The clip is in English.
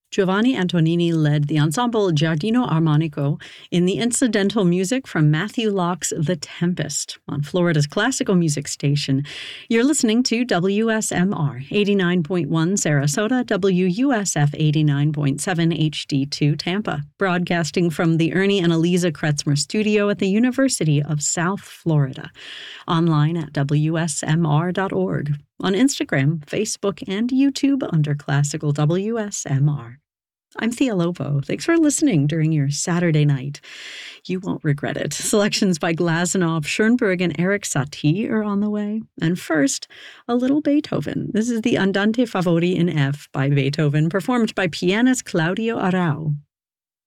Giovanni Antonini led the ensemble Giardino Armonico in the incidental music from Matthew Locke's The Tempest on Florida's classical music station. You're listening to WSMR 89.1 Sarasota, WUSF 89.7 HD2 Tampa, broadcasting from the Ernie and Eliza Kretzmer studio at the University of South Florida. Online at WSMR.org. On Instagram, Facebook, and YouTube under Classical WSMR. I'm Thea Lobo. Thanks for listening during your Saturday night. You won't regret it. Selections by Glazunov, Schoenberg, and Erik Satie are on the way. And first, a little Beethoven. This is the Andante Favori in F by Beethoven, performed by pianist Claudio Arrau.